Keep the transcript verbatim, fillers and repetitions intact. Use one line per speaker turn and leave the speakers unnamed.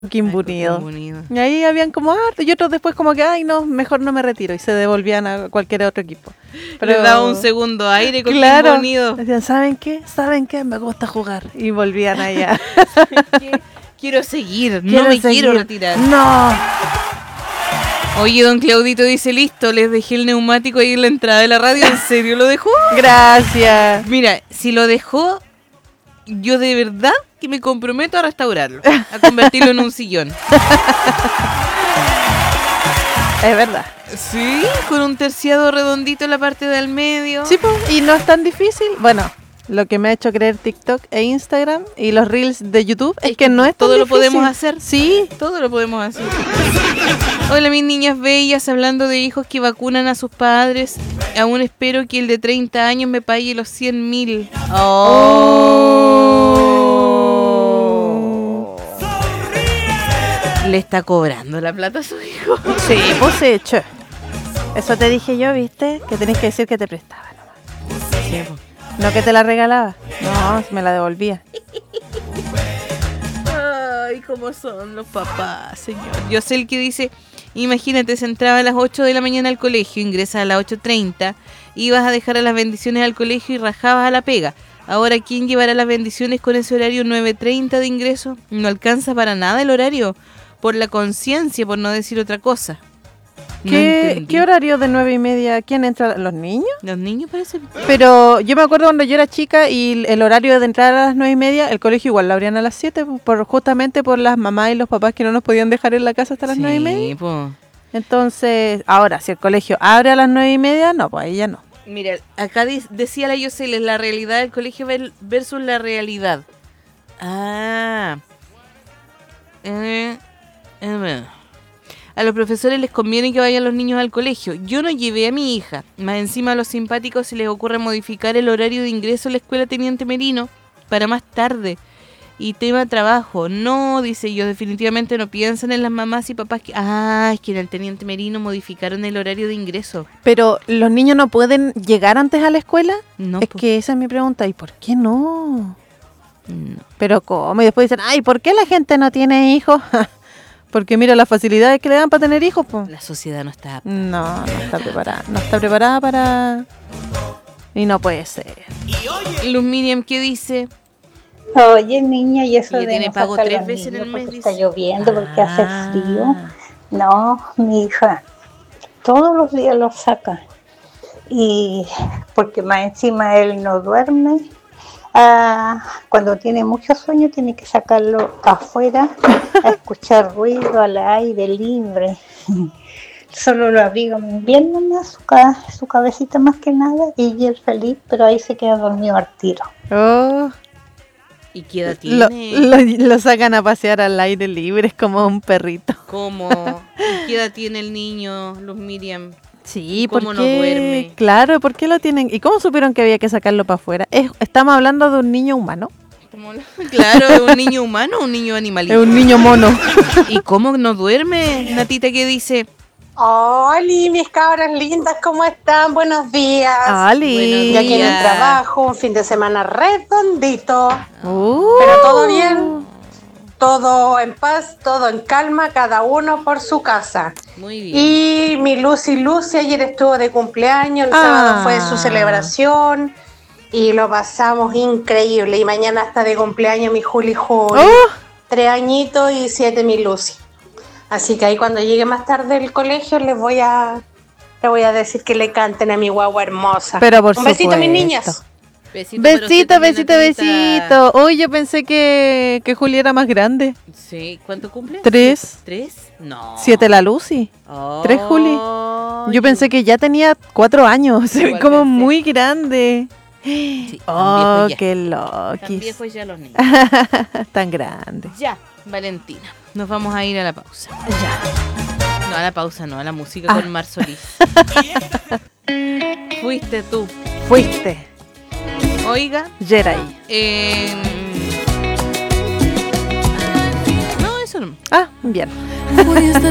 Coquimbo Unido. Y ahí habían como harto, y otros después como que, ay no, mejor no me retiro, y se devolvían a cualquier otro equipo.
Pero le daba un segundo aire con
claro,
Coquimbo Unido.
Decían, ¿saben qué? ¿Saben qué? Me gusta jugar. Y volvían allá.
Quiero seguir,
quiero
no me
seguir.
quiero retirar.
No.
Oye, don Claudito dice, listo, les dejé el neumático ahí en la entrada de la radio. ¿En serio lo dejó?
Gracias.
Mira, si lo dejó, yo de verdad que me comprometo a restaurarlo, a convertirlo en un sillón.
Es verdad.
Sí, con un terciado redondito en la parte del medio.
Sí, pues, y no es tan difícil. Bueno, lo que me ha hecho creer TikTok e Instagram y los Reels de YouTube es, es que, que no es tan
todo
difícil.
Todo lo podemos hacer.
Sí.
Todo lo podemos hacer. Hola, mis niñas bellas, hablando de hijos que vacunan a sus padres. Aún espero que el de treinta años me pague los cien mil. Oh. Le está cobrando la plata a su hijo.
Sí, pues hecho. Eso te dije yo, ¿viste? Que tenés que decir que te prestaba nomás. Sí, pues. No que te la regalaba. No, me la devolvía.
Ay, cómo son los papás, señor. Yo sé el que dice, imagínate, se entraba a las ocho de la mañana al colegio, ingresas a las ocho treinta, ibas a dejar a las bendiciones al colegio y rajabas a la pega. Ahora, ¿quién llevará las bendiciones con ese horario nueve treinta de ingreso? No alcanza para nada el horario. Por la conciencia, por no decir otra cosa.
¿Qué,
no
¿Qué horario de nueve y media? ¿Quién entra? ¿Los niños?
Los niños parece.
Pero yo me acuerdo cuando yo era chica y el horario de entrar a las nueve y media, el colegio igual lo abrían a las siete, por, justamente por las mamás y los papás que no nos podían dejar en la casa hasta las
sí,
nueve y media.
Po.
Entonces, ahora, si el colegio abre a las nueve y media, no, pues ahí ya no.
Mira, acá de, decía la Yoseles, la realidad del colegio versus la realidad. Ah. Eh... A los profesores les conviene que vayan los niños al colegio. Yo no llevé a mi hija. Más encima a los simpáticos se les ocurre modificar el horario de ingreso a la escuela Teniente Merino para más tarde. Y tema trabajo. No, dice yo, definitivamente no piensan en las mamás y papás que... Ah, es que en el Teniente Merino modificaron el horario de ingreso.
Pero, ¿los niños no pueden llegar antes a la escuela?
No.
Es
pues.
que esa es mi pregunta. ¿Y por qué no? No. Pero ¿cómo? Y después dicen, ay, ¿por qué la gente no tiene hijos? Porque mira las facilidades que le dan para tener hijos, po.
La sociedad no está...
No, no está preparada. No está preparada para... Y no puede ser.
Luz Miriam, ¿qué dice?
Oye, niña, y eso
de
de
no pago tres veces en el mes,
porque está lloviendo, porque ah. hace frío. No, mi hija, todos los días lo saca. Y porque más encima él no duerme. Ah, cuando tiene mucho sueño tiene que sacarlo afuera a escuchar ruido al aire libre. Solo lo abrigo en invierno más, su, ca- su cabecita más que nada, y él feliz, pero ahí se queda dormido al tiro.
Oh.
¿Y qué edad tiene?
Lo, lo, lo sacan a pasear al aire libre, es como un perrito.
¿Cómo? ¿Y qué edad tiene el niño, Luz Miriam?
Sí,
¿Cómo
¿por
no
qué?
duerme?
Claro, ¿por qué lo tienen? ¿Y cómo supieron que había que sacarlo para afuera? Es, ¿Estamos hablando de un niño humano?
Claro, ¿es un niño humano o un niño animalito?
Es un niño mono.
¿Y cómo no duerme? Natita, ¿qué dice?
Hola, mis cabras lindas, ¿cómo están? Buenos días.
¡Oli!
Ya aquí en el trabajo, un fin de semana redondito.
Uh.
Pero todo bien, todo en paz, todo en calma, cada uno por su casa.
Muy bien.
Y mi Lucy Lucy ayer estuvo de cumpleaños, el ah. sábado fue su celebración y lo pasamos increíble. Y mañana está de cumpleaños mi Juli Juli. Oh. Tres añitos y siete mi Lucy. Así que ahí cuando llegue más tarde del colegio les voy a les voy a decir que le canten a mi guagua hermosa.
Pero por
Un besito,
supuesto.
mis niñas.
Besito, besito, besito, besito. Uy, yo pensé que, que Juli era más grande.
Sí, ¿cuánto cumple?
Tres.
¿Tres? No.
Siete la Lucy. Oh. Tres Juli. Yo pensé que ya tenía cuatro años. Se ve como pensé. Muy grande.
Sí,
oh, qué loquis.
Tan viejos ya los niños.
Tan grandes.
Ya, Valentina. Nos vamos a ir a la pausa.
Ya.
No, a la pausa, no, a la música
ah.
con Mar Solís. Fuiste tú.
Fuiste.
Oiga.
Yeray.
Eh... No, eso no.
Ah, bien.
Fuiste